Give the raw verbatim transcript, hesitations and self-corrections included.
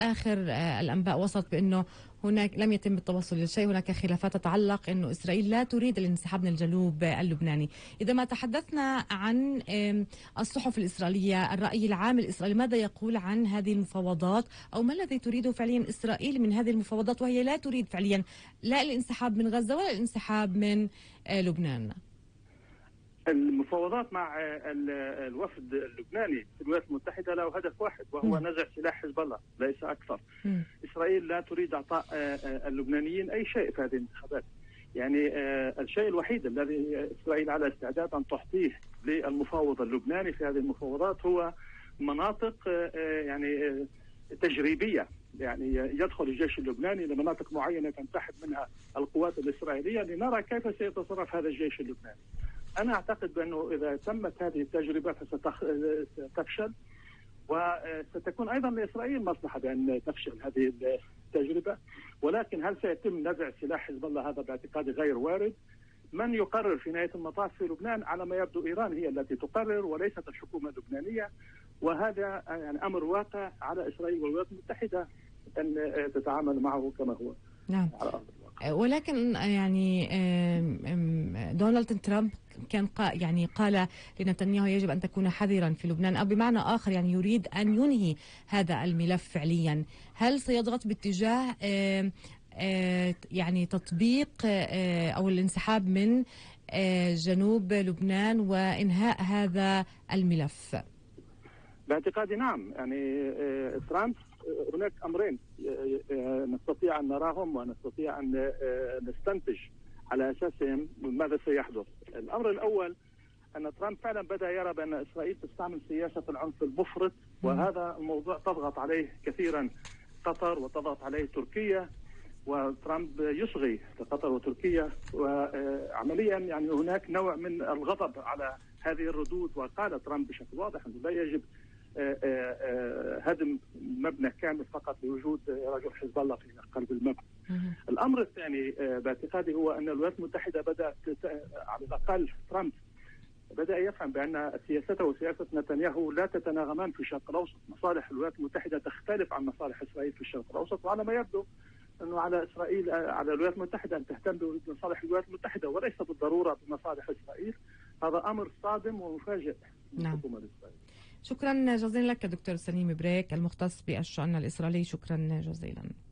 آخر الأنباء وصلت بأنه هناك لم يتم التوصل لشيء، هناك خلافات تتعلق أنه إسرائيل لا تريد الانسحاب من الجنوب اللبناني. إذا ما تحدثنا عن الصحف الإسرائيلية، الرأي العام الإسرائيلي ماذا يقول عن هذه المفاوضات، أو ما الذي تريده فعليا إسرائيل من هذه المفاوضات وهي لا تريد فعليا لا الانسحاب من غزة ولا الانسحاب من لبنان؟ المفاوضات مع الوفد اللبناني في الولايات المتحدة له هدف واحد، وهو م. نزع سلاح حزب الله ليس أكثر. م. إسرائيل لا تريد إعطاء اللبنانيين أي شيء في هذه الانتخابات. يعني الشيء الوحيد الذي إسرائيل على استعداد أن تعطيه للمفاوض اللبناني في هذه المفاوضات هو مناطق يعني تجريبية، يعني يدخل الجيش اللبناني لمناطق معينة تنسحب منها القوات الإسرائيلية لنرى كيف سيتصرف هذا الجيش اللبناني. أنا أعتقد بأنه إذا تمت هذه التجربة فستفشل، وستكون أيضا لإسرائيل مصلحة بأن تفشل هذه التجربة. ولكن هل سيتم نزع سلاح حزب الله؟ هذا باعتقادي غير وارد. من يقرر في نهاية المطاف في لبنان على ما يبدو إيران هي التي تقرر وليست الحكومة اللبنانية، وهذا يعني أمر واقع على إسرائيل والولايات المتحدة أن تتعامل معه كما هو. نعم. ولكن يعني دونالد ترامب كان يعني قال لنتنياهو يجب أن تكون حذرا في لبنان، أو بمعنى آخر يعني يريد أن ينهي هذا الملف فعليا. هل سيضغط باتجاه يعني تطبيق أو الانسحاب من جنوب لبنان وإنهاء هذا الملف؟ باعتقادي نعم. يعني ترامب هناك أمرين نستطيع أن نراهم ونستطيع أن نستنتج على أساسهم ماذا سيحدث. الأمر الأول أن ترامب فعلا بدأ يرى بأن إسرائيل تستعمل سياسة العنف المفرط، وهذا الموضوع تضغط عليه كثيرا قطر وتضغط عليه تركيا، وترامب يصغي قطر وتركيا، وعمليا يعني هناك نوع من الغضب على هذه الردود. وقال ترامب بشكل واضح أنه لا يجب هدم مبنى كامل فقط لوجود رجل حزب الله في قلب المبنى. الأمر الثاني باعتقادي هو أن الولايات المتحدة بدأت على الأقل ترامب بدأ يفهم بأن سياسته وسياسة نتنياهو لا تتناغمان في الشرق الأوسط. مصالح الولايات المتحدة تختلف عن مصالح إسرائيل في الشرق الأوسط، وعلى ما يبدو أنه على إسرائيل على الولايات المتحدة أن تهتم بمصالح الولايات المتحدة وليس بالضرورة بمصالح إسرائيل. هذا أمر صادم ومفاجئ من الحكومة الإسرائيلية. شكرا جزيلا لك دكتور سليم بريك المختص بالشأن الإسرائيلي، شكرا جزيلا.